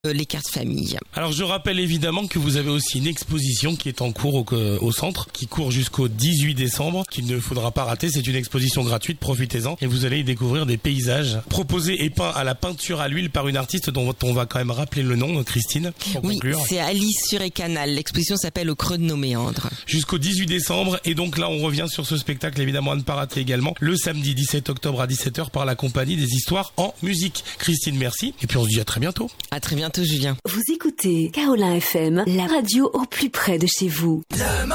les cartes famille. Alors je rappelle évidemment que vous avez aussi une exposition qui est en cours au centre, qui court jusqu'au 18 décembre, qu'il ne faudra pas rater. C'est une exposition gratuite, profitez-en. Et vous allez y découvrir des paysages proposés et peints à la peinture à l'huile par une artiste dont on va quand même rappeler le nom, Christine, pour conclure. C'est Alice Suré-Canal. L'exposition s'appelle Au creux de nos méandres. Jusqu'au 18 décembre. Et donc là, on revient sur ce spectacle, évidemment, à ne pas rater également, le samedi 17 octobre à 17h par la compagnie des histoires en musique. Christine, merci. Et puis on se dit à très bientôt. À très bientôt, Julien. Vous écoutez Kaolin FM, la radio au plus près de chez vous.